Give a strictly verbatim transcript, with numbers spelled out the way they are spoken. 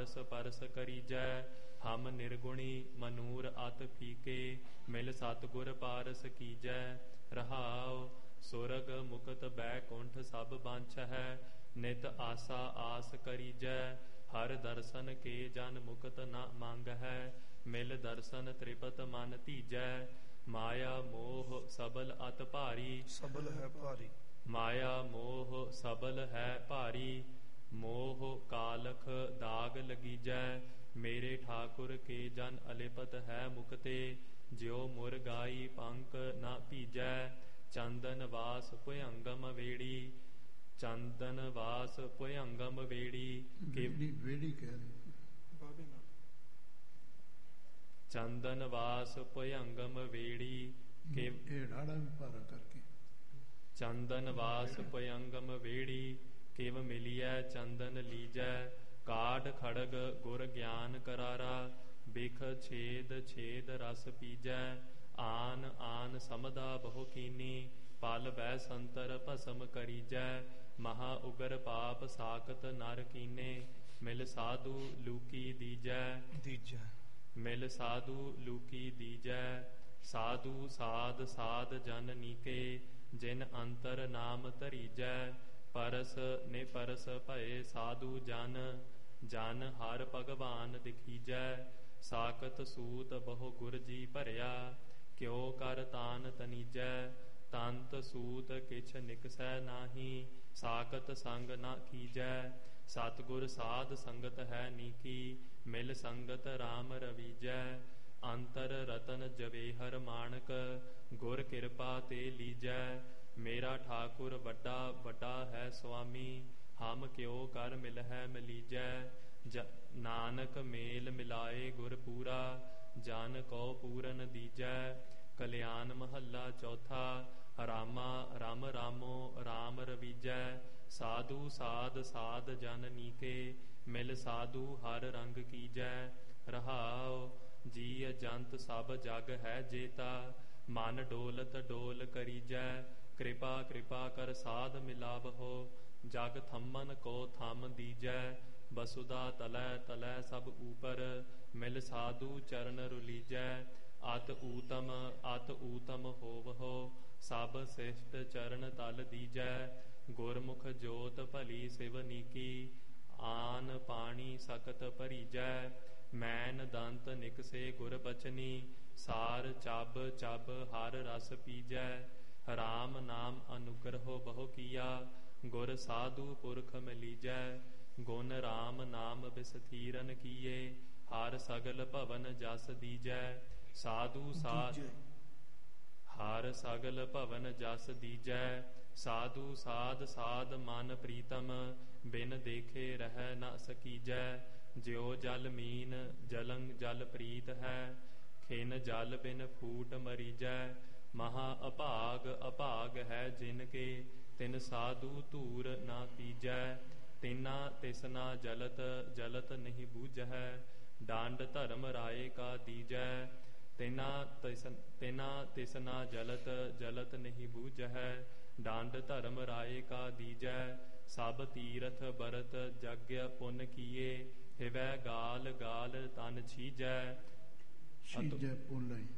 ਮਾਨਸ purse ਕਰੀਜੈ। ਹਮ ਨਿਰਗੁਣੀ ਮਨੂਰ ਅਤ ਫੀਕੇ, ਮਿਲ ਸਤਿਗੁਰ ਪਾਰਸ ਕੀਜੈ। ਰਹਾਉ ਸੁਰਗ ਮੁਕਤ ਬੈਕੁੰਠ ਸਭ ਬਾਂਛ ਹੈ, ਨਿਤ ਆਸਾ ਆਸ ਕਰੀਜੈ। ਹਰ ਦਰਸ਼ਨ ਕੇ ਜਨ ਮੁਕਤ ਨ ਮੰਗ ਹੈ, ਮਿਲ ਦਰਸ਼ਨ ਤ੍ਰਿਪਤ ਮਨ ਧੀਜੈ। ਮਾਇਆ ਮੋਹ ਸਬਲ ਅਤ ਭਾਰੀ, ਸਬਲ ਹੈ ਭਾਰੀ। ਮਾਇਆ ਮੋਹ ਸਬਲ ਹੈ ਭਾਰੀ, ਮੋਹ ਕਾਲਖ ਦਾਗ ਲਗੀਜੈ। ਮੇਰੇ ਠਾਕੁਰ ਕੇ ਜਨ ਅਲਿਪਤ ਹੈ ਮੁਕਤੇ, ਜਿਉ ਮੁਰਗਾਈ ਪੰਕ ਨਾ ਭੀਜੈ। ਚੰਦਨ ਵਾਸ ਭੁਯੰਗਮ ਵੇੜੀ, ਚੰਦਨ ਵਾਸ ਭੁਯੰਗਮ ਵੇੜੀ ਕੇ ਵੇੜੀ ਕਹਿ ਰਹੇ ਬਾਬੇ ਨਾਲ। ਚੰਦਨ ਵਾਸ ਭੁਯੰਗਮ ਵੇੜੀ ਕੇ ਇਹ ਰਾੜਾ ਵੀ ਭਾਰਾ ਕਰਕੇ। ਚੰਦਨ ਵਾਸ ਭੁਯੰਗਮ ਵੇੜੀ, ਕਿਵ ਮਿਲਿਐ ਚੰਦਨ ਲੀਜੈ। ਕਾਢ ਖੜਗ ਗੁਰ ਗਿਆਨ ਕਰਾਰਾ, ਬਿਖ ਛੇਦ ਛੇਦ ਰਸ ਪੀਜੈ। ਆਨ ਆਨ ਸਮਦਾ ਬਹੁ ਕੀਨੀ, ਪਲ ਬੈ ਸੰਤਰ ਭਸਮ ਕਰੀਜੈ। ਮਹਾ ਉਗਰ ਪਾਪ ਸਾਖਤ ਨਰ ਕੀਨੇ, ਮਿਲ ਸਾਧੂ ਲੂਕੀ ਦੀਜੈ। ਦੀਜੈ ਮਿਲ ਸਾਧੂ ਲੂਕੀ ਦੀਜੈ। ਸਾਧੂ ਸਾਧ ਸਾਧ ਜਨ ਨੀਕੇ, ਜਿਨ ਅੰਤਰ ਨਾਮ ਧਰੀਜੈ। ਪਰਸ ਨੇ ਪਰਸ ਭਏ ਸਾਧੂ ਜਨ, ਜਨ ਹਰ ਭਗਵਾਨ ਦਿਖੀਜੈ। ਸਾਕਤ ਸੂਤ ਬਹੁ ਗੁਰ ਜੀ ਭਰਿਆ, ਕਿਉ ਕਰ ਤਾਨ ਤਨੀਜੈ। ਤੰਤ ਸੂਤ ਕਿਛ ਨਿਕਸੈ ਨਾਹੀ, ਸਾਕਤ ਸੰਗ ਨਾ ਕੀਜੈ। ਸਤਿਗੁਰ ਸਾਧ ਸੰਗਤ ਹੈ ਨੀਕੀ, ਮਿਲ ਸੰਗਤ ਰਾਮ ਰਵੀਜੈ। ਅੰਤਰ ਰਤਨ ਜਵੇਹਰ ਮਾਣਕ, ਗੁਰ ਕਿਰਪਾ ਤੇ ਲੀਜੈ। ਮੇਰਾ ਠਾਕੁਰ ਵੱਡਾ ਵੱਡਾ ਹੈ ਸੁਆਮੀ, ਹਮ ਕਿਉ ਕਰ ਮਿਲਹਿ ਮਿਲੀਜੈ। ਨਾਨਕ ਮੇਲ ਮਿਲਾਏ ਗੁਰ ਪੂਰਾ, ਜਨ ਕਉ ਪੂਰਨ ਦੀਜੈ। ਕਲਿਆਣ ਮਹੱਲਾ ਚੌਥਾ। ਰਾਮਾ ਰਮ ਰਾਮੋ ਰਾਮ ਰਵੀਜੈ। ਸਾਧੂ ਸਾਧ ਸਾਧ ਜਨ ਨੀਕੇ, ਮਿਲ ਸਾਧੂ ਹਰ ਰੰਗ ਕੀਜੈ। ਰਹਾਉ ਜੀ ਜੰਤ ਸਭ ਜਗ ਹੈ ਜੇਤਾ, ਮਨ ਡੋਲਤ ਡੋਲ ਕਰੀਜੈ। ਕਿਰਪਾ ਕਿਰਪਾ ਕਰ ਸਾਧ ਮਿਲਾਵਹੋ, ਜਗ ਥੰਮਨ ਕੋ ਥੰਮ ਦੀਜੈ। ਬਸੁਦਾ ਤਲੈ ਤਲੈ ਸਭ ਊਪਰ, ਮਿਲ ਸਾਧੂ ਚਰਨ ਰੁਲੀਜੈ। ਅਤ ਊਤਮ ਅਤ ਊਤਮ ਹੋਵਹੋ, ਸਭ ਸਿਸ਼ਟ ਚਰਨ ਤਲ ਦੀਜੈ। ਗੁਰਮੁਖ ਜੋਤ ਭਲੀ ਸਿਵ ਨੀਕੀ, ਆਨ ਪਾਣੀ ਸਕਤ ਭਰੀਜੈ। ਮੈਨ ਦੰਤ ਨਿਕਸੇ ਗੁਰ ਬਚਨੀ, ਸਾਰ ਚੱਬ ਚੱਬ ਹਰ ਰਸ ਪੀਜੈ। ਰਾਮ ਨਾਮ ਅਨੁਗ੍ਰਹੋ ਬਹੁ ਕੀਆ, ਗੁਰ ਸਾਧੂ ਪੁਰਖ ਮਿਲੀਜੈ। ਗੁਣ ਰਾਮ ਨਾਮ ਬਿਸਥੀਰਨ ਕੀਏ, ਹਰ ਸਗਲ ਭਵਨ ਜਸ ਦੀਜੈ। ਸਾਧੂ ਸਾਧ ਹਰ ਸਗਲ ਭਵਨ ਜਸ ਦੀਜੈ। ਸਾਧੂ ਸਾਧ ਸਾਧ ਮਨ ਪ੍ਰੀਤਮ, ਬਿਨ ਦੇਖੇ ਰਹਿ ਨ ਸਕੀਜੈ। ਜਿਉ ਜਲ ਮੀਨ ਜਲੰ ਜਲ ਪ੍ਰੀਤ ਹੈ, ਖਿਨ ਜਲ ਬਿਨ ਫੂਟ ਮਰੀਜੈ। ਮਹਾ ਅਭਾਗ ਅਭਾਗ ਹੈ ਜਿਨ ਕੇ, ਤਿਨ ਸਾਧੂ ਧੂਰ ਨਾ ਤੀਜੈ। ਤਿਨਾ ਤਿਸਨਾ ਜਲਤ ਜਲਤ ਨਹੀਂ ਬੂਝੈ, ਡਾਂਡ ਧਰਮ ਰਾਏ ਕਾ ਦੀਜੈ। ਤਿਨਾ ਤਿਸ ਤਿਨਾ ਤਿਸਨਾ ਜਲਤ ਜਲਤ ਨਹੀਂ ਬੂਝੈ, ਡਾਂਡ ਧਰਮ ਰਾਏ ਕਾ ਦੀਜੈ। ਸਭ ਤੀਰਥ ਬਰਤ ਜਗਿ ਪੁੰਨ ਕੀਏ, ਹਿਵੈ ਗਾਲ ਗਾਲ ਤਨ ਛੀਜੈ। ਛੀਜੈ ਪੁੰਨ